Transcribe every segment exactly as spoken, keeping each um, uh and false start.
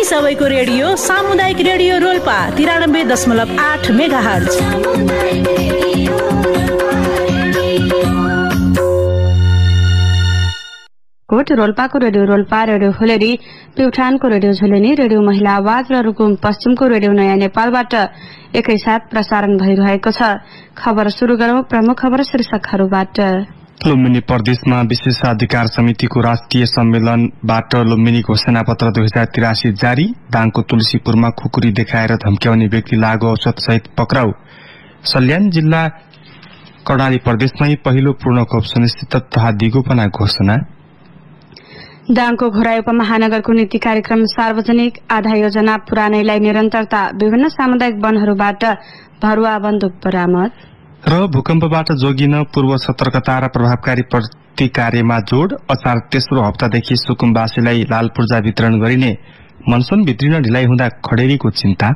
सबैको रेडियो सामुदायिक रेडियो रोल्पा तिरानब्बे दशमलव आठ mega hertz. Coat रोल्पाको radio Rolpa, radio होलेरी, प्युठानको रेडियो झुलेनी, रेडियो महिला आवाज र रुकुम पश्चिमको रेडियो नयाँ नेपालबाट एकैसाथ प्रसारण भइरहेको छ। खबर सुरु गरौं प्रमुख खबर शीर्षकहरूबाट। लुम्बिनी प्रदेशमा विशेषाधिकार समितिको राष्ट्रिय सम्मेलनबाट लुम्बिनी घोषणापत्र दुई हजार तिरासी जारी। दाङको तुलसीपुरमा खुकुरी देखाएर धम्क्याउने व्यक्ति लागू औषध सहित पक्राउ। सल्यान जिल्ला कर्णाली प्रदेशमै पहिलो पूर्ण खोप सुनिश्चित तथा दिगोपना घोषणा। दाङको घोराई उपमहानगरको नीति कार्यक्रम सार्वजनिक आधा योजना पुरानैलाई निरन्तरता। विभिन्न सामुदायिक वनहरूबाट भरुवा बन्दुक बरामद। र भूकम्पबाट जोगिन पूर्व सतर्कता र प्रभावकारी प्रतिकार्यमा जोड। असार तेस्रो हप्तादेखि सुकुम्बासीलाई लाल पूर्जा वितरण गरिने। मनसुन भित्रिन ढिलाइ हुँदा खडेरीको चिन्ता।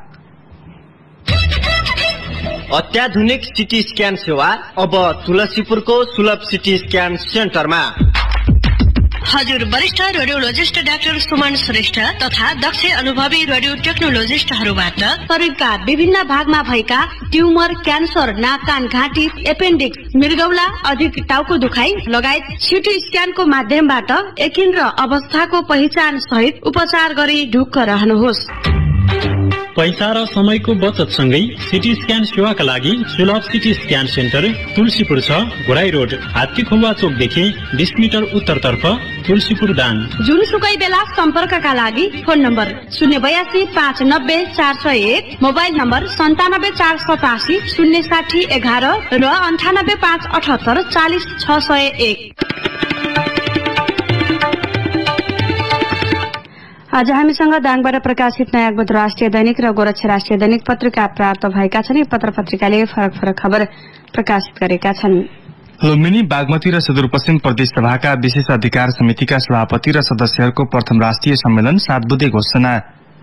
अत्याधुनिक सिटी स्क्यान सेवा अब तुलसीपुरको सुलभ सिटी स्क्यान सेन्टरमा। हजुर वरिष्ठ रेडियोलोजिस्ट डाक्टर सुमन श्रेष्ठ तथा दक्ष अनुभवी रेडियो टेक्नोलोजिस्टहरूबाट शरीरका विभिन्न भागमा भएका ट्युमर, क्यान्सर, नाक, कान, घाँटी, एपेन्डिक्स, मृगौला, अधिक टाउको दुखाइ लगायत सिटी स्क्यानको माध्यमबाट एकिन र अवस्थाको पहिचान सहित उपचार गरी ढुक्क रहनुहोस्। पैसा र समयको बचत सँगै सिटी स्क्यान सेवाका लागि सुलभ सिटी स्क्यान सेन्टर तुलसीपुर छ, घोराई रोड, हात्ती खुम्बा चोकदेखि बीस मिटर उत्तरतर्फ, तुलसीपुर दाङ। जुनसुकै बेला सम्पर्कका लागि फोन नम्बर शून्य बयासी पाँच नब्बे चार सय एक, मोबाइल नम्बर सन्तानब्बे चार सतासी शून्य साठी एघार र अन्ठानब्बे पाँच अठहत्तर चालिस छ सय एक। आज हामीसँग दाङबाट प्रकाशित नयाँ बुध राष्ट्रिय दैनिक र गोरक्ष राष्ट्रिय दैनिक पत्रिका प्राप्त भएका छन्। पत्र पत्रिकाले फरक फरक खबर प्रकाशित गरेका छन्। लुम्बिनी, बागमती र सुदूरपश्चिम प्रदेश सभाका विशेष अधिकार समितिका सभापति र सदस्यहरूको प्रथम राष्ट्रिय सम्मेलन सात बुधे घोषणा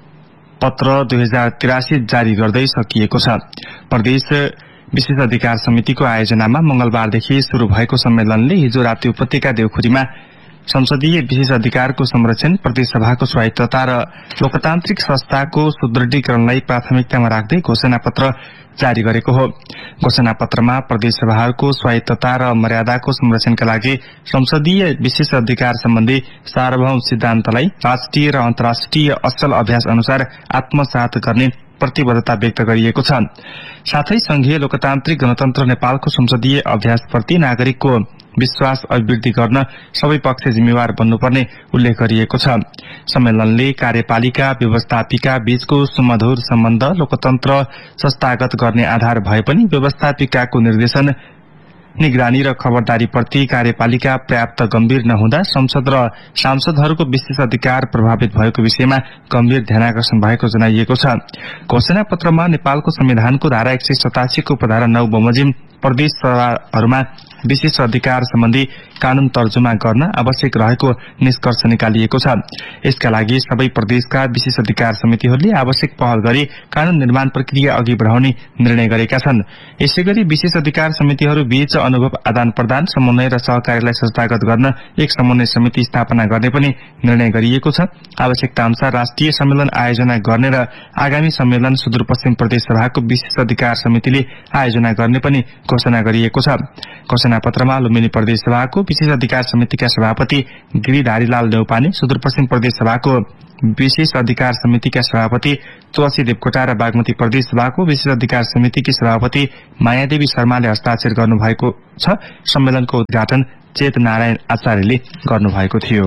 पत्र दुई हजार तिरासी जारी गर्दै सकिएको छ। प्रदेश विशेष अधिकार समितिको आयोजनामा मंगलबारदेखि शुरू भएको सम्मेलनले हिजो राति उपत्यका देउखुरीमा संसदीय विशेष अधिकारको संरक्षण, प्रदेश सभाको स्वायत्तता र लोकतान्त्रिक संस्थाको सुदृढीकरणलाई प्राथमिकतामा राख्दै घोषणापत्र जारी गरेको हो। घोषणापत्रमा प्रदेश सभाहरूको स्वायत्तता र मर्यादाको संरक्षणका लागि संसदीय विशेष अधिकार सम्बन्धी सार्वभौम सिद्धान्तलाई राष्ट्रिय र अन्तर्राष्ट्रिय असल अभ्यास अनुसार आत्मसात गर्ने प्रतिबद्धता व्यक्त गरिएको छ। साथै संघीय लोकतान्त्रिक गणतन्त्र नेपालको संसदीय अभ्यासप्रति नागरिकको विश्वास अभिवृद्धि गर्न सबै पक्ष जिम्मेवार बन्नुपर्ने उल्लेख गरिएको छ। सम्मेलनले कार्यपालिका व्यवस्थापिका बीचको सुमधुर सम्बन्ध लोकतन्त्र संस्थागत गर्ने आधार भए पनि व्यवस्थापिकाको निर्देशन, निगरानी र खबरदारीप्रति कार्यपालिका पर्याप्त गम्भीर नहुँदा संसद र सांसदहरूको विशेष अधिकार प्रभावित भएको विषयमा गम्भीर ध्यानाकर्षण भएको जनाइएको छ। घोषणा पत्रमा नेपालको संविधानको धारा एक सय सतासी को उपधारा नौ बमोजिम प्रदेश सभाहरूमा विशेष अधिकार सम्बन्धी कानून तर्जुमा गर्न आवश्यक रहेको निष्कर्ष निकालिएको छ। यसका लागि सबै प्रदेशका विशेष अधिकार समितिहरूले आवश्यक पहल गरी कानून निर्माण प्रक्रिया अघि बढाउने निर्णय गरेका छन्। यसैगरी विशेष अधिकार समितिहरू बीच अनुभव आदान प्रदान, समन्वय र सहकार्यलाई संस्थागत गर्न एक समन्वय समिति स्थापना गर्ने पनि निर्णय गरिएको छ। आवश्यकता अनुसार राष्ट्रिय सम्मेलन आयोजना गर्ने र आगामी सम्मेलन सुदूरपश्चिम प्रदेश सभाको विशेष अधिकार समितिले आयोजना गर्ने पनि घोषणा गरिएको छ। घोषणा पत्रमा लुम्बिनी प्रदेश सभाको विशेष अधिकार समितिका सभापति गिरिधारीलाल न्यौपाने, सुदूरपश्चिम प्रदेश सभाको विशेष अधिकार समितिका सभापति तुलसी देवकोटा र बागमती प्रदेश सभाको विशेष अधिकार समितिकी सभापति मायादेवी शर्माले हस्ताक्षर गर्नुभएको छ। सम्मेलनको उद्घाटन चेत नारायण आचार्यले गर्नुभएको थियो।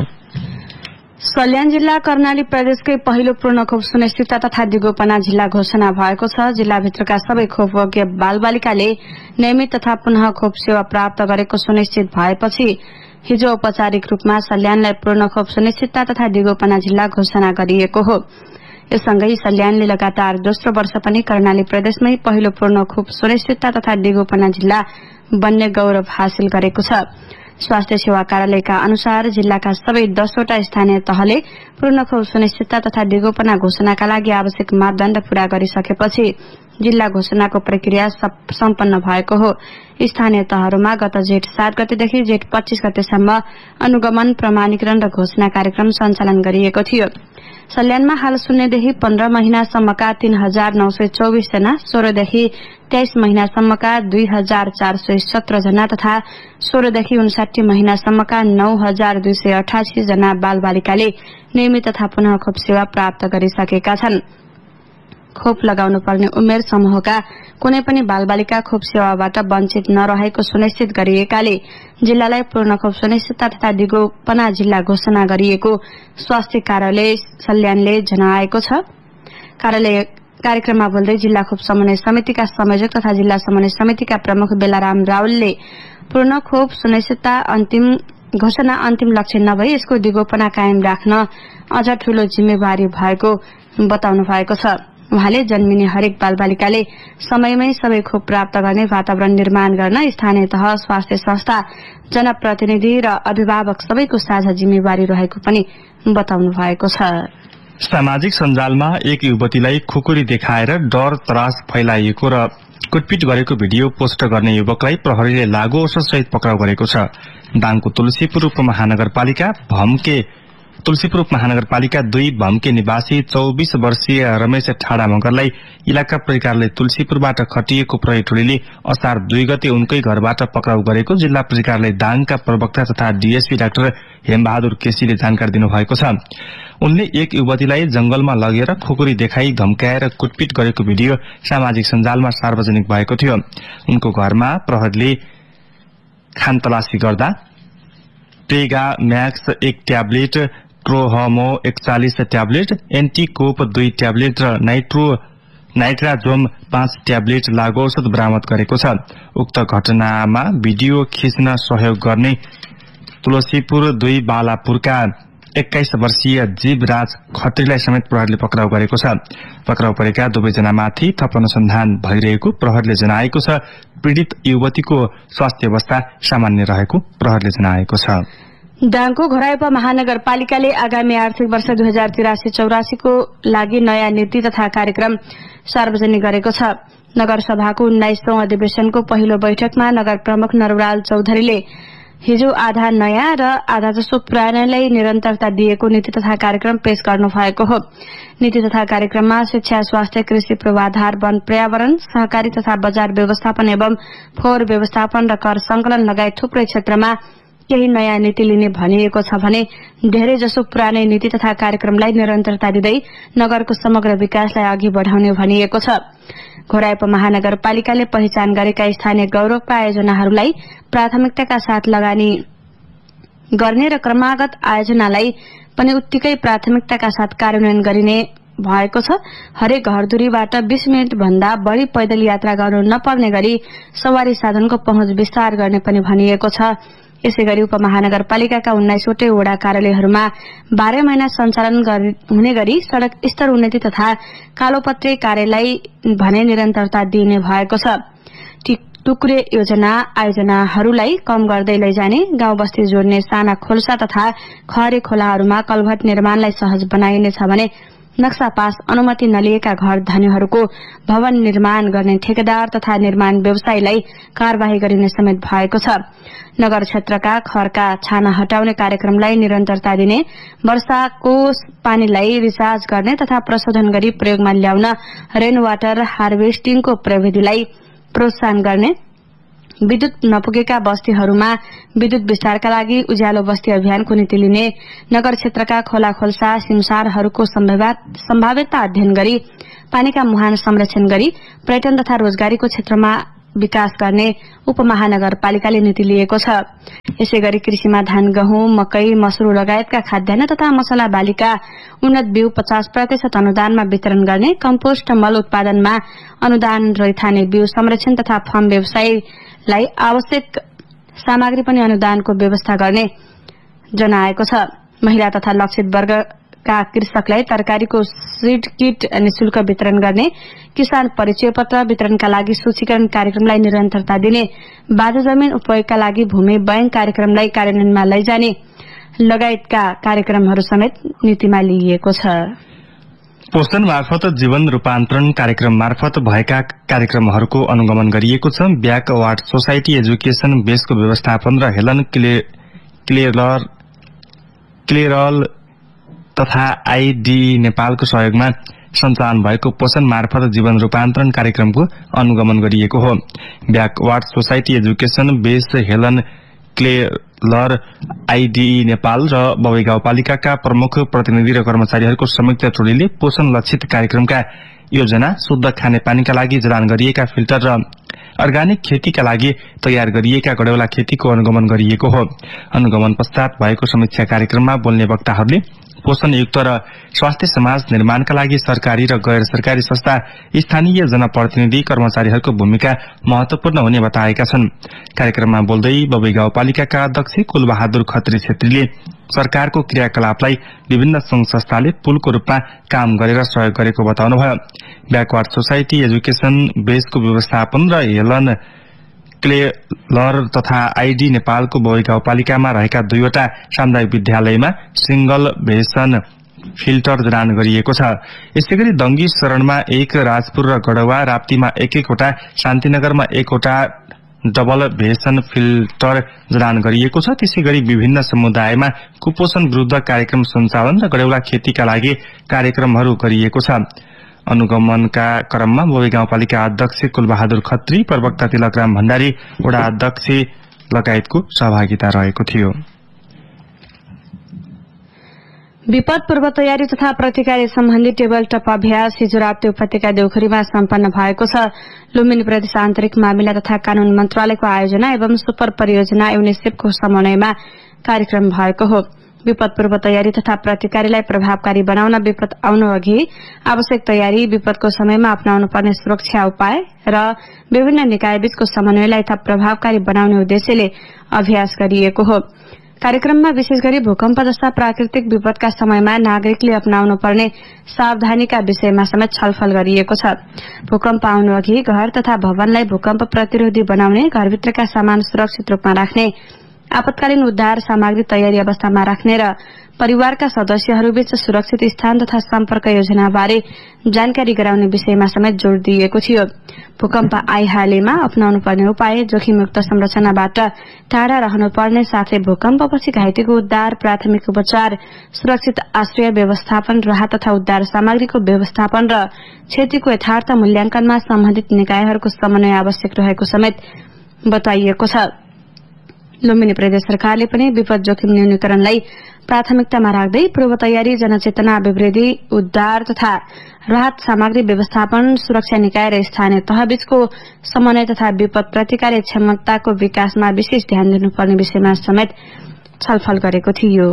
सल्यान जिल्ला कर्णाली प्रदेशकै पहिलो पूर्ण खोप सुनिश्चितता तथा दिगोपना जिल्ला घोषणा भएको छ। जिल्लाभित्रका सबै खोपभोग्य बालबालिकाले नियमित तथा पुनः खोप सेवा प्राप्त गरेको सुनिश्चित भएपछि हिजो औपचारिक रूपमा सल्यानलाई पूर्ण खोप सुनिश्चितता तथा दिगोपना जिल्ला घोषणा गरिएको हो। यससँगै सल्यानले लगातार दोस्रो वर्ष पनि कर्णाली प्रदेशमै पहिलो पूर्ण खोप सुनिश्चितता तथा दिगोपना जिल्ला बन्ने गौरव हासिल गरेको छ। स्वास्थ्य सेवा कार्यालयका अनुसार जिल्लाका सबै दसवटा स्थानीय तहले पूर्ण खोप सुनिश्चितता तथा दिगोपना घोषणाका लागि आवश्यक मापदण्ड पूरा गरिसकेपछि जिल्ला घोषणाको प्रक्रिया सम्पन्न भएको हो। स्थानीय तहहरूमा गत जेठ सात गतेदेखि जेठ पच्चीस गतेसम्म अनुगमन, प्रमाणीकरण र घोषणा कार्यक्रम सञ्चालन गरिएको थियो। सल्यानमा हाल शून्यदेखि पन्ध्र महिनासम्मका तीन हजार नौ सय चौबिस जना, सोह्रदेखि तेइस महिनासम्मका दुई हजार चार सय सत्र जना तथा सोह्रदेखि उन्साठी महिनासम्मका नौ हजार दुई सय अठासी जना बालबालिकाले नियमित तथा पुनः खोप सेवा प्राप्त गरिसकेका छन्। खोप लगाउनु पर्ने उमेर समूहका कुनै पनि बालबालिका खोप सेवाबाट वञ्चित नरहेको सुनिश्चित गरिएकाले जिल्लालाई पूर्ण खोप सुनिश्चितता तथा दिगोपना जिल्ला घोषणा गरिएको स्वास्थ्य कार्यालय सल्यानले जनाएको छ। कार्यालय कार्यक्रममा बोल्दै जिल्ला खोप समन्वय समितिका संयोजक तथा जिल्ला समन्वय समितिका प्रमुख बेलाराम रावलले पूर्ण खोप सुनिश्चितता अन्तिम घोषणा अन्तिम लक्ष्य नभई यसको दिगोपना कायम राख्न अझ ठूलो जिम्मेवारी भएको बताउनु भएको छ। उहाँले जन्मिने हरेक बालबालिकाले समयमै सबै खोप प्राप्त गर्ने वातावरण निर्माण गर्न स्थानीय तह, स्वास्थ्य संस्था, जनप्रतिनिधि र अभिभावक सबैको साझा जिम्मेवारी रहेको पनि बताउनु भएको छ। सामाजिक सञ्जालमा एक युवतीलाई खुकुरी देखाएर डर त्रास फैलाइएको र कुटपिट गरेको भिडियो पोस्ट गर्ने युवकलाई प्रहरीले लागू औषधसहित पक्राउ गरेको छ। दाङको तुलसीपुर उपमहानगरपालिका भम्के तुलसीपुर उपमहानगरपालिका दुई भम्के निवासी चौबीस वर्षीय रमेश ठाडा मगरलाई इलाका प्रहरीले तुलसीपुरबाट खटिएको प्रहरी टोलीले असार दुई गते उनकै घरबाट पक्राउ गरेको जिल्ला प्रहरीले दाङका प्रवक्ता तथा डीएसपी डाक्टर हेमबहादुर केसीले जानकारी दिनुभएको छ। उनले एक युवतीलाई जंगलमा लगेर खुकुरी देखाई धम्काएर कुटपिट गरेको भिडियो सामाजिक सञ्जालमा सार्वजनिक भएको थियो। उनको घरमा प्रहरीले खानतलासी गर्दा पेगा म्याक्स एक ट्याब्लेट, ट्रोहमो एकचालिस ट्याब्लेट, एन्टीकोप दुई ट्याब्लेट र नाइट्रो नाइट्राजोम पाँच ट्याब्लेट लागू औषध बरामद गरेको छ। उक्त घटनामा भिडियो खिच्न सहयोग गर्ने तुलसीपुर दुई बालापुरका एक्काइस वर्षीय जीवराज खत्रीलाई समेत प्रहरीले पक्राउ गरेको छ। पक्राउ परेका दुवैजनामाथि थप अनुसन्धान भइरहेको प्रहरीले जनाएको छ। पीड़ित युवतीको स्वास्थ्य अवस्था सामान्य रहेको प्रहरीले जनाएको छ। दाङको घोराई उपमहानगरपालिकाले आगामी आर्थिक वर्ष दुई हजार तिरासी चौरासीको लागि नयाँ नीति तथा कार्यक्रम सार्वजनिक गरेको छ। नगरसभाको उन्नाइसौं अधिवेशनको पहिलो बैठकमा नगर प्रमुख नरवराल चौधरीले हिजो आधा नयाँ र आधा जसो पुरानैलाई निरन्तरता दिएको नीति तथा कार्यक्रम पेश गर्नु भएको हो। नीति तथा कार्यक्रममा शिक्षा, स्वास्थ्य, कृषि, पूर्वाधार, वन, पर्यावरण, सहकारी तथा बजार व्यवस्थापन एवं फोहोर व्यवस्थापन र कर संकलन लगायत थुप्रै क्षेत्रमा केही नयाँ नीति लिने भनिएको छ भने धेरै जसो पुरानै नीति तथा कार्यक्रमलाई निरन्तरता दिँदै नगरको समग्र विकासलाई अघि बढ़ाउने भनिएको छ। घोराई उपमहानगरपालिकाले पहिचान गरेका स्थानीय गौरवका आयोजनाहरूलाई प्राथमिकताका साथ लगानी गर्ने र क्रमागत आयोजनालाई पनि उत्तिकै प्राथमिकताका साथ कार्यान्वयन गरिने भएको छ। हरेक घरधुरीबाट बीस मिनट भन्दा बढ़ी पैदल यात्रा गर्नु नपर्ने गरी सवारी साधनको पहुँच विस्तार गर्ने पनि भनिएको छ। यसै गरी उपमहानगरपालिकाका उन्नाइसवटै वडा कार्यालयहरूमा बाह्र महिना सञ्चालन हुने गरी सड़क स्तर उन्नति तथा कालोपत्रे कार्यलाई भने निरन्तरता दिइने भएको छ। टुक्रे योजना आयोजनाहरूलाई कम गर्दै लैजाने, गाउँ बस्ती जोड्ने साना खोल्सा तथा खहरे खोलाहरूमा कलभट निर्माणलाई सहज बनाइनेछ भने नक्सा पास अनुमति नलिएका घर धनीहरूको भवन निर्माण गर्ने ठेकेदार तथा निर्माण व्यवसायीलाई कार्यवाही गरिने समेत भएको छ। नगर क्षेत्रका खरका छाना हटाउने कार्यक्रमलाई निरन्तरता दिने, वर्षाको पानीलाई रिचार्ज गर्ने तथा प्रशोधन गरी प्रयोगमा ल्याउन रेन वाटर हार्वेस्टिङको प्रविधिलाई प्रोत्साहन गर्ने, विद्युत नपुगेका बस्तीहरूमा विद्युत विस्तारका लागि उज्यालो बस्ती अभियानको नीति लिने, नगर क्षेत्रका खोला खोल्सा सिमसारहरूको सम्भाव्यता अध्ययन गरी पानीका मुहान संरक्षण गरी पर्यटन तथा रोजगारीको क्षेत्रमा विकास गर्ने उपमहानगरपालिकाले नीति लिएको छ। यसै गरी कृषिमा धान, गहुँ, मकै, मसरू लगायतका खाद्यान्न तथा मसला बालीका उन्नत बिउ पचास प्रतिशत अनुदानमा वितरण गर्ने, कम्पोस्ट मल उत्पादनमा अनुदान, रैथाने बिउ संरक्षण तथा फर्म व्यवसायलाई आवश्यक सामग्री पनि अनुदानको व्यवस्था गर्ने जनाएको छ। महिला तथा लक्षित वर्गका कृषकलाई तरकारीको सीड किट निशुल्क वितरण गर्ने, किसान परिचय पत्र वितरणका लागि सूचीकरण कार्यक्रमलाई निरन्तरता दिने, बाजा जमिन उपयोगका लागि भूमि बैंक कार्यक्रमलाई कार्यान्वयनमा लैजाने लगायतका कार्यक्रमहरू समेत नीतिमा लिइएको छ। पोषण मार्फत जीवन रूपान्तरण कार्यक्रम मार्फत भएका कार्यक्रमहरूको अनुगमन गरिएको छ। ब्याक वार्ड सोसाइटी एजुकेशन बेसको व्यवस्थापन र हेलन क्लियरल क्लियरल तथा आईडी नेपालको सहयोगमा सञ्चालन भएको पोषण मार्फत जीवन रूपान्तरण कार्यक्रमको अनुगमन गरिएको हो। Backward society education based Helen क्लेलर ID Nepal र बबई गाउँपालिकाका प्रमुख प्रतिनिधि र कर्मचारीहरूको संयुक्त टोलीले पोषण लक्षित कार्यक्रमका योजना, शुद्ध खानेपानीका लागि जडान गरिएका फिल्टर र अर्ग्यानिक खेतीका लागि तयार गरिएका गडौला खेतीको अनुगमन गरिएको हो। अनुगमन पश्चात भएको समीक्षा कार्यक्रममा बोल्ने वक्ताहरूले पोषणयुक्त र स्वास्थ्य समाज निर्माणका लागि सरकारी र गैर सरकारी संस्था, स्थानीय जनप्रतिनिधि, कर्मचारीहरूको भूमिका महत्वपूर्ण हुने बताएका छन्। कार्यक्रममा बोल्दै बबई गाउँपालिकाका अध्यक्ष कुलबहादुर खत्री छेत्रीले सरकारको क्रियाकलापलाई विभिन्न संघ संस्थाले पुलको रूपमा काम गरेर सहयोग गरेको बताउनुभयो। ब्याकवार्ड सोसाइटी एजुकेसन बेसको व्यवस्थापन र हेलन क्लेलर तथा आईडी नेपालको बबई गाउँपालिकामा रहेका दुईवटा सामुदायिक विद्यालयमा सिंगल भेसन फिल्टर जडान गरिएको छ। यसैगरी दङ्गी शरणमा एक, राजपुर र गढवा राप्तीमा एक एकवटा, शान्तिनगरमा एकवटा डबल भेसन फिल्टर जडान गरिएको छ। त्यसैगरी विभिन्न समुदायमा कुपोषण विरुद्ध कार्यक्रम सञ्चालन र गडौला खेतीका लागि कार्यक्रमहरू गरिएको छ। अनुगमनका क्रममा बबई गाउँपालिका अध्यक्ष कुलबहादुर खत्री, प्रवक्ता तिलकराम भण्डारी, वडा अध्यक्ष लगायतको सहभागिता रहेको थियो। विपद पूर्व तयारी तथा प्रतिकारी सम्बन्धी टेबल टप अभ्यास हिजो राप्ती उपत्यका देउखुरीमा सम्पन्न भएको छ। लुम्बिनी प्रदेश आन्तरिक मामिला तथा कानून मन्त्रालयको आयोजना एवं सुपर परियोजना युनिसेफको समन्वयमा कार्यक्रम भएको हो। विपद पूर्व तयारी तथा प्रतिकारीलाई प्रभावकारी बनाउन विपद आउनु अघि आवश्यक तयारी, विपदको समयमा अपनाउनु पर्ने सुरक्षा उपाय र विभिन्न निकायबीचको समन्वयलाई थप प्रभावकारी बनाउने उद्देश्यले अभ्यास गरिएको हो। कार्यक्रममा विशेष गरी भूकम्प जस्ता प्राकृतिक विपदका समयमा नागरिकले अपनाउनु पर्ने सावधानीका विषयमा समेत छलफल गरिएको छ। भूकम्प आउनु अघि घर तथा भवनलाई भूकम्प प्रतिरोधी बनाउने, घरभित्रका सामान सुरक्षित रूपमा राख्ने, आपतकालीन उद्धार सामग्री तयारी अवस्थामा राख्ने र परिवारका सदस्यहरूबीच सुरक्षित स्थान तथा सम्पर्क योजनाबारे जानकारी गराउने विषयमा समेत जोड़ दिएको थियो। भूकम्प आइहालेमा अपनाउनु पर्ने उपाय, जोखिमयुक्त संरचनाबाट टाढा रहनुपर्ने, साथै भूकम्पपछि घाइतेको उद्धार, प्राथमिक उपचार, सुरक्षित आश्रय व्यवस्थापन, राहत तथा उद्धार सामग्रीको व्यवस्थापन र क्षतिको यथार्थ मूल्याङ्कनमा सम्बन्धित निकायहरूको समन्वय आवश्यक रहेको समेत बताइएको छ। लुम्बिनी प्रदेश सरकारले पनि विपद जोखिम न्यूनीकरणलाई प्राथमिकतामा राख्दै पूर्व तयारी, जनचेतना अभिवृद्धि, उद्धार तथा राहत सामग्री व्यवस्थापन, सुरक्षा निकाय र स्थानीय तहबीचको समन्वय तथा विपद प्रतिकार क्षमताको विकासमा विशेष ध्यान दिनुपर्ने विषयमा समेत छलफल गरेको थियो।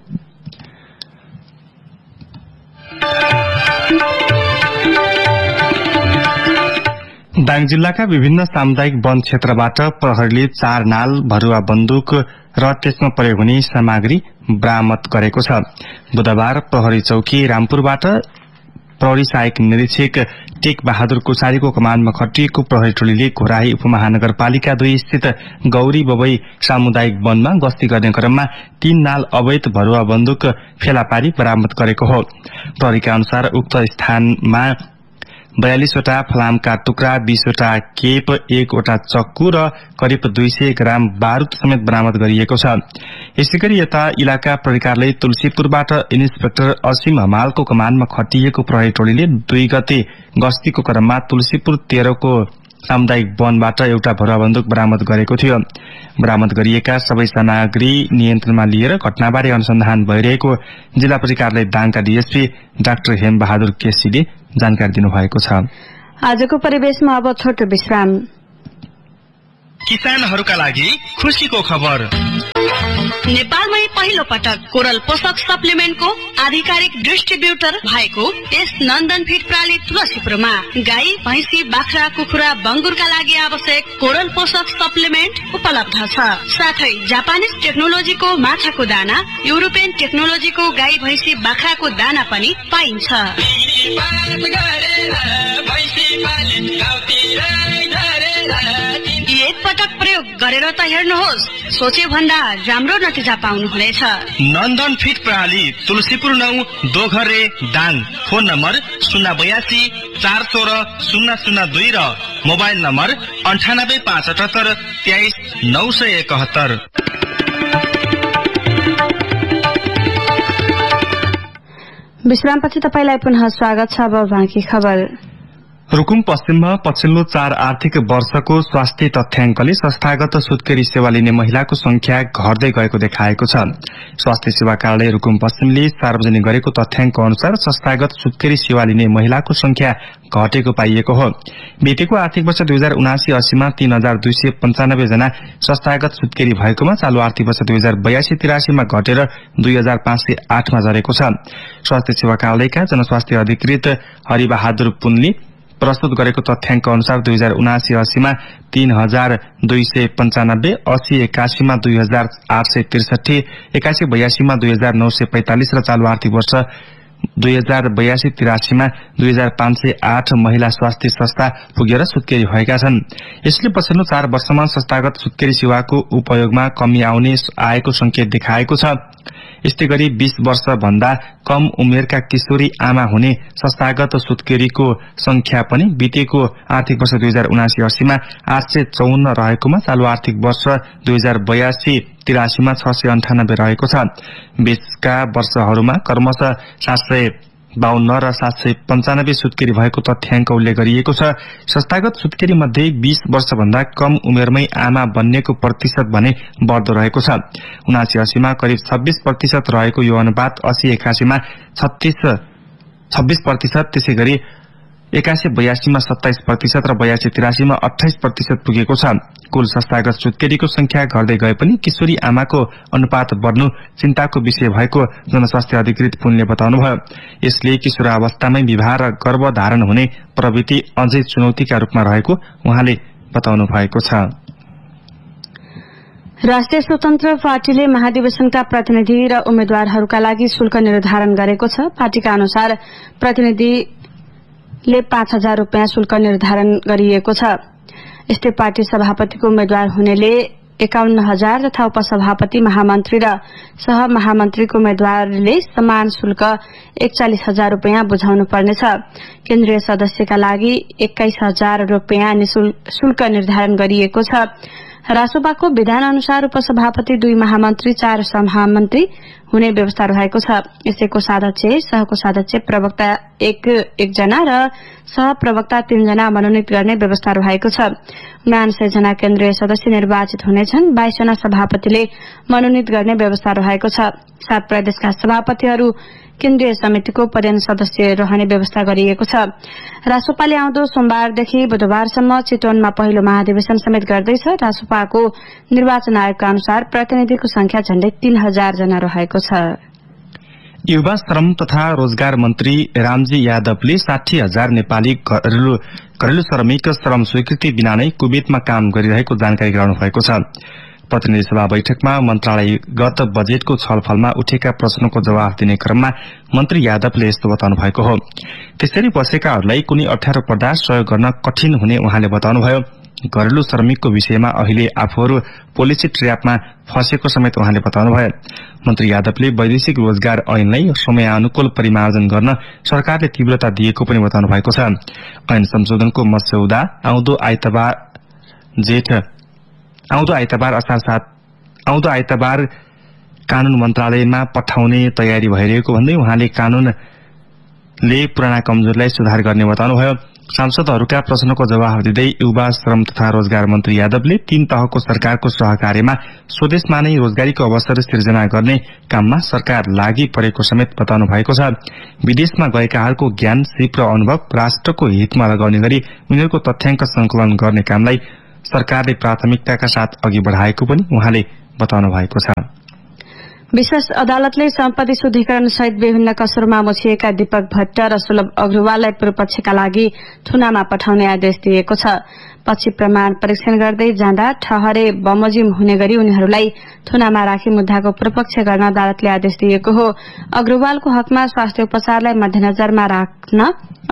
दाङ जिल्लाका विभिन्न सामुदायिक वन क्षेत्रबाट प्रहरीले चार नाल, भरुवा बन्दुक र त्यसमा प्रयोग हुने सामग्री बरामद गरेको छ। बुधबार प्रहरी चौकी रामपुरबाट प्रहरी सहायक निरीक्षक टेक बहादुर कोसारीको कमानमा खटिएको प्रहरी टोलीले घोराही उपमहानगरपालिका दुई स्थित गौरी बबई सामुदायिक वनमा गस्ती गर्ने क्रममा तीन नाल अवैध भरुवा बन्दुक फेला पारी बरामद गरेको हो। प्रहरीका अनुसार उक्त स्थानमा बयालीसवटा फलामका टुक्रा, बीसवटा केप, एकवटा चक्कु र करिब दुई सय ग्राम बारूद समेत बरामद गरिएको छ। यसैगरी यता इलाका प्रहरीकारले तुलसीपुरबाट इन्सपेक्टर असीम हमालको कमानमा खटिएको प्रहरी टोलीले दुई गते गस्तीको क्रममा तुलसीपुर तेह्रको सामुदायिक वनबाट एउटा भरुवा बन्दुक बरामद गरेको थियो। बरामद गरिएका सबै सामग्री नियन्त्रणमा लिएर घटनाबारे अनुसन्धान भइरहेको जिल्ला प्रहरी कार्यालय दाङका डीएसपी डाक्टर हेम बहादुर केसीले जानकारी दिनुभएको छ। आजको परिवेशमा अब छोटो विश्राम। किसानहरूका लागि खुशीको खबर। नेपालमै पहिलो पटक कोरल पोषक सप्लिमेन्टको आधिकारिक डिस्ट्रिब्युटर भएको यस नन्दन फिड प्रणाली तुलसीपुरमा गाई, भैँसी, बाख्रा, कुखुरा, बङ्गुरका लागि आवश्यक कोरल पोषक सप्लिमेन्ट उपलब्ध छ। साथै जापानिज टेक्नोलोजीको माछाको दाना, युरोपियन टेक्नोलोजीको गाई, भैँसी, बाख्राको दाना पनि पाइन्छ। एक पटक प्रयोग गरेर त हेर्नुहोस्, सोचे भन्दा राम्रो नतिजा पाउनुहुनेछ। नन्दन फिड प्रणाली तुलसीपुर नौ दोघरे दाङ। फोन नम्बर शून्य बयासी चार सोह्र शून्य शून्य दुई र मोबाइल नम्बर अन्ठानब्बे पाँच अठहत्तर तेइस नौ सय एकहत्तर। विश्रामपछि तपाईलाई पुनः स्वागत छ। अब बाँकी खबर। रुकुम पश्चिममा पछिल्लो चार आर्थिक वर्षको स्वास्थ्य तथ्याङ्कले संस्थागत सुत्केरी सेवा लिने महिलाको संख्या घट्दै गएको देखाएको छ। स्वास्थ्य सेवा कार्यालय रुकुम पश्चिमले सार्वजनिक गरेको तथ्याङ्क अनुसार संस्थागत सुत्केरी सेवा लिने महिलाको संख्या घटेको पाइएको हो। बितेको आर्थिक वर्ष दुई हजार उनासी अस्सीमा तीन हजार दुई सय पञ्चानब्बे जना संस्थागत सुत्केरी भएकोमा चालू आर्थिक वर्ष दुई हजार बयासी तिरासीमा घटेर दुई हजार पाँच सय आठमा झरेको छ। स्वास्थ्य सेवा कार्यालयका जनस्वास्थ्य अधिकृत हरिबहादुर पुनले प्रस्तुत गरेको तथ्याङ्क अनुसार दुई हजार उनासी अस्सीमा तीन हजार दुई सय पञ्चानब्बे, अस्सी एकासीमा दुई हजार आठ सय त्रिसठी, एकासी बयासीमा दुई हजार नौ सय पैंतालिस र चालू आर्थिक वर्ष दुई हजार बयासी तिरासीमा दुई हजार पाँच सय आठ महिला स्वास्थ्य संस्था पुगेर सुत्केरी भएका छन्। यसले पछिल्लो चार वर्षमा संस्थागत सुत्केरी सेवाको उपयोगमा कमी आउने आएको संकेत देखाएको छ। यस्तै गरी बीस वर्ष भन्दा कम उमेरका किशोरी आमा हुने संस्थागत सुत्केरीको संख्या पनि बितेको आर्थिक वर्ष दुई हजार उनासी अस्सीमा आठ सय चौन्न रहेकोमा चालू आर्थिक वर्ष दुई हजार बयासी तिरासीमा छ सय अन्ठानब्बे रहेको छ। बीचका वर्षहरूमा क्रमशः सात सय बाहन्न र सात सय पञ्चानब्बे सुत्केरी भएको तथ्याङ्क उल्लेख गरिएको छ। संस्थागत सुत्केरी मध्ये बीस वर्षभन्दा कम उमेरमै आमा बन्नेको प्रतिशत भने बढ्दो रहेको छ। उनासी अस्सीमा करिब छब्बीस प्रतिशत रहेको यो अनुपात अस्सी एकासीमा छत्तीस छब्बीस प्रतिशत, त्यसै गरी एकासी बयासीमा सत्ताइस प्रतिशत र बयासी तिरासीमा अठाइस प्रतिशत पुगेको छ। कुल संस्थागत सुत्केरीको संख्या घट्दै गए पनि किशोरी आमाको अनुपात बढ्नु चिन्ताको विषय भएको जनस्वास्थ्य अधिकृत पुनले बताउनुभयो। यसले किशोरावस्थामै विवाह र गर्भधारण हुने प्रवृत्ति अझै चुनौतीका रूपमा रहेको उहाँले बताउनु भएको छ। राष्ट्रिय स्वतन्त्र पार्टीले महाधिवेशनका प्रतिनिधि र उम्मेद्वारहरूका लागि शुल्क निर्धारण गरेको छ। पार्टीका अनुसार प्रतिनिधिले पाँच हजार रूपियाँ शुल्क निर्धारण गरिएको छ। यस्तै पार्टी सभापतिको उम्मेद्वार हुनेले एकाउन्न हजार तथा उपसभापति, महामन्त्री र सहमहामन्त्रीको उम्मेद्वारले समान शुल्क एकचालिस हजार रूपियाँ बुझाउनु पर्नेछ। केन्द्रीय सदस्यका लागि एक्काइस हजार रूपियाँ शुल्क निर्धारण गरिएको छ। रासोपाको विधान अनुसार उपसभापति, दुई महामन्त्री, चार सहमहामन्त्री हुने व्यवस्था रहेको छ। यसै कोषाध्यक्ष, सहकोषाध्यक्ष, प्रवक्ता एक एकजना र सहप्रवक्ता तीनजना मनोनित गर्ने व्यवस्था रहेको छ। उनासय जना केन्द्रीय सदस्य निर्वाचित हुनेछन्। बाइस जना सभापतिले मनोनित गर्ने व्यवस्था रहेको छ। सात प्रदेशका सभापतिहरू केन्द्रीय समितिको पर्यटन सदस्य रहने व्यवस्था गरिएको छ। रासोपाले आउँदो सोमबारदेखि बुधबारसम्म चितवनमा पहिलो महाधिवेशन समेत गर्दैछ। रासोपाको निर्वाचन आयोगका अनुसार प्रतिनिधिको संख्या झण्डै तीन हजार जना रहेको छ। युवा श्रम तथा रोजगार मन्त्री रामजी यादवले साठी हजार नेपाली घरेलु घरेलु श्रमिक श्रम स्वीकृति बिना नै कुवेतमा काम गरिरहेको जानकारी गराउनु भएको छ। प्रतिनिधि सभा बैठकमा मन्त्रालयगत बजेटको छलफलमा उठेका प्रश्नको जवाफ दिने क्रममा मन्त्री यादवले यस्तो बताउनु भएको हो। त्यसरी बसेकाहरूलाई कुनै अप्ठ्यारो पर्दा सहयोग गर्न कठिन हुने उहाँले बताउनुभयो। घरेलु श्रमिकको विषयमा अहिले आफूहरू पोलिसी ट्र्यापमा फँसेको समेत उहाँले बताउनुभयो। मन्त्री यादवले वैदेशिक रोजगार ऐनलाई समयानुकूल परिमार्जन गर्न सरकारले तीव्रता दिएको पनि बताउनु भएको छ। ऐन संशोधनको मस्यौदा आउँदो आइतबार जेठ आउँदो आइतबार असार सात आउँदो आइतबार कानून मन्त्रालयमा पठाउने तयारी भइरहेको भन्दै उहाँले कानूनले पुराना कमजोरीलाई सुधार गर्ने बताउनुभयो। सांसदहरूका प्रश्नको जवाफ दिँदै युवा श्रम तथा रोजगार मन्त्री यादवले तीन तहको सरकारको सहकार्यमा स्वदेशमा नै रोजगारीको अवसर सृजना गर्ने काममा सरकार लागि परेको समेत बताउनु भएको छ। विदेशमा गएकाहरूको ज्ञान, सिप र अनुभव राष्ट्रको हितमा लगाउने गरी उनीहरूको तथ्याङ्क संकलन गर्ने कामलाई सरकारले प्राथमिकताका साथ अघि बढ़ाएको पनि उहाँले बताउनु भएको छ। विशेष अदालतले सम्पत्ति शुद्धिकरण सहित विभिन्न कसुरमा मुछिएका दीपक भट्ट र सुलभ अग्रवाललाई पूर्वपक्षका लागि थुनामा पठाउने आदेश दिएको छ। पछि प्रमाण परीक्षण गर्दै जाँदा ठहरे बमोजिम हुने गरी उनीहरूलाई थुनामा राखी मुद्दाको पूर्वपक्ष गर्न अदालतले आदेश दिएको हो। अग्रवालको हकमा स्वास्थ्य उपचारलाई मध्यनजरमा राख्न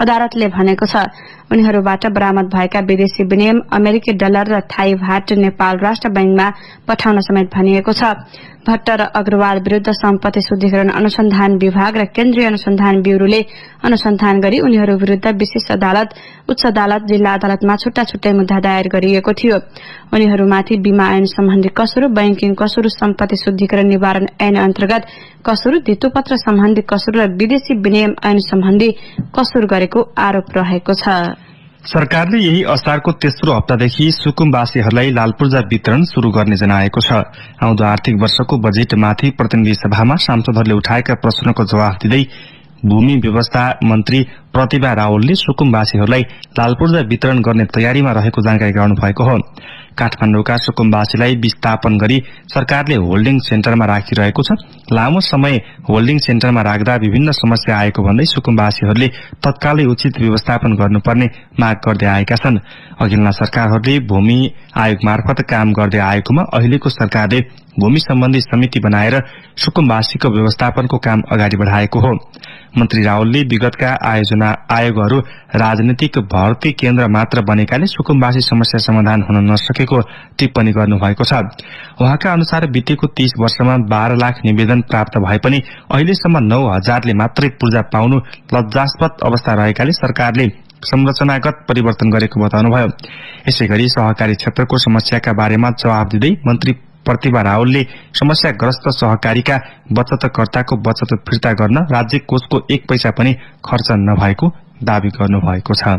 अदालतले भनेको छ। उनीहरूबाट बरामद भएका विदेशी विनिमय अमेरिकी डलर र थाई भाट नेपाल राष्ट्र बैंकमा पठाउन समेत भनिएको छ। भट्ट र अग्रवाल विरूद्ध सम्पत्ति शुद्धिकरण अनुसन्धान विभाग र केन्द्रीय अनुसन्धान ब्यूरोले अनुसन्धान गरी उनीहरू विरूद्ध विशेष अदालत, उच्च अदालत, जिल्ला अदालतमा छुट्टा छुट्टै मुद्दा दायर गरिएको थियो। उनीहरूमाथि बीमा ऐन सम्बन्धी कसुर, बैंकिङ कसुर, सम्पत्ति शुद्धिकरण निवारण ऐन अन्तर्गत कसुर, धितोपत्र सम्बन्धी कसुर र विदेशी विनिमय ऐन सम्बन्धी कसुर गरेको आरोप रहेको छ। सरकारले यही असारको तेस्रो हप्तादेखि सुकुम्बासीहरूलाई लालपूर्जा वितरण शुरू गर्ने जनाएको छ। आउँदो आर्थिक वर्षको बजेटमाथि प्रतिनिधि सभामा सांसदहरूले उठाएका प्रश्नको जवाफ दिँदै भूमि व्यवस्था मन्त्री प्रतिभा रावलले सुकुम्बासीहरूलाई लालपूर्जा वितरण गर्ने तयारीमा रहेको जानकारी गराउनु भएको हो। काठमाडौँका सुकुम्बासीलाई विस्थापन गरी सरकारले होल्डिङ सेन्टरमा राखिरहेको छ। लामो समय होल्डिङ सेन्टरमा राख्दा विभिन्न समस्या आएको भन्दै सुकुम्बासीहरूले तत्कालै उचित व्यवस्थापन गर्नुपर्ने माग गर्दै आएका छन्। अघिल्ला सरकारहरूले भूमि आयोग मार्फत काम गर्दै आएकोमा अहिलेको सरकारले भूमि सम्बन्धी समिति बनाएर सुकुम्बासीको व्यवस्थापनको काम अगाडि बढ़ाएको हो। मन्त्री रावलले विगतका आयोजना आयोगहरू राजनीतिक भर्ती केन्द्र मात्र बनेकाले सुकुम्बासी समस्या समाधान हुन नसकेको टिप्पणी गर्नुभएको छ। उहाँका अनुसार बितेको तीस वर्षमा बाह्र लाख निवेदन प्राप्त भए पनि अहिलेसम्म नौ हजारले मात्रै पूर्जा पाउनु लज्जास्पद अवस्था रहेकाले सरकारले संरचनागत परिवर्तन गरेको बताउनुभयो। यसैगरी सहकारी क्षेत्रको समस्याका बारेमा जवाब दिँदै मन्त्री प्रतिभा रावलले समस्याग्रस्त सहकारीका बचतकर्ताको बचत फिर्ता गर्न राज्य कोषको एक पैसा पनि खर्च नभएको दावी गर्नुभएको छ।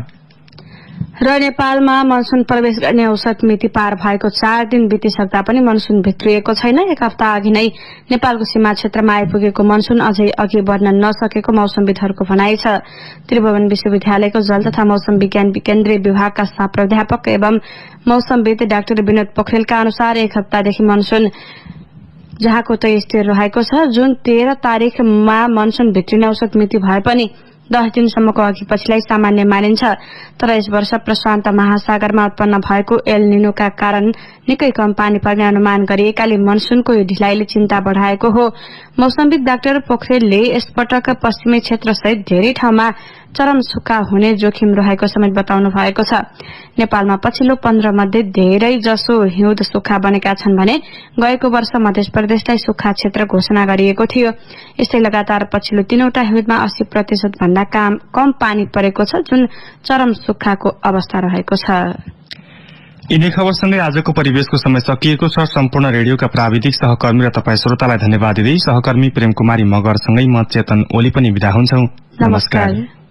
र नेपालमा मनसून प्रवेश गर्ने औसत मिति पार भएको चार दिन बितिसक्दा पनि मनसून भित्रिएको छैन। एक हप्ता अघि नै नेपालको सीमा क्षेत्रमा आइपुगेको मनसून अझै अघि बढ्न नसकेको मौसमविदहरूको भनाइ छ। त्रिभुवन विश्वविद्यालयको जल तथा मौसम विज्ञान केन्द्रीय विभागका सह प्राध्यापक एवं मौसमविद डाक्टर विनोद पोखरेलका अनुसार एक हप्तादेखि मनसून जहाँको तै स्थिर रहेको छ। जुन तेह्र तारिकमा मनसून भित्रिने औसत मिति भए पनि दस दिनसम्मको अघि पछिलाई सामान्य मानिन्छ। तर यस वर्ष प्रशान्त महासागरमा उत्पन्न भएको एल निनोका कारण निकै कम पानी पर्ने अनुमान गरिएकाले मनसूनको यो ढिलाइले चिन्ता बढ़ाएको हो। मौसमविद डाक्टर पोखरेलले यसपटक पश्चिमी क्षेत्र सहित धेरै ठाउँमा चरम सुक्खा हुने जोखिम रहेको समेत बताउनु भएको छ। नेपालमा पछिल्लो पन्ध्र मध्ये धेरै जसो हिउँद सुक्खा बनेका छन् भने गएको वर्ष मध्य प्रदेशलाई सुक्खा क्षेत्र घोषणा गरिएको थियो। यस्तै लगातार पछिल्लो तीनवटा हिउँदमा अस्सी प्रतिशत भन्दा कम पानी परेको छ, जुन चरम सुक्खाको अवस्था रहेको छ। यिनै खबरसँगै आजको परिवेशको समय सकिएको छ। सम्पूर्ण रेडियोका प्राविधिक सहकर्मी र तपाईँ श्रोतालाई धन्यवाद दिँदै सहकर्मी प्रेम कुमारी मगरसँगै म चेतन ओली पनि बिदा हुन्छौ। नमस्कार।